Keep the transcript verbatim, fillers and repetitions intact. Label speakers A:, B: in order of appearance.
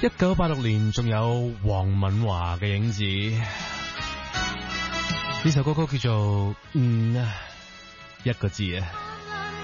A: 一九八六年仲有黃敏華嘅影子，呢首歌曲叫做嗯，一個字啊。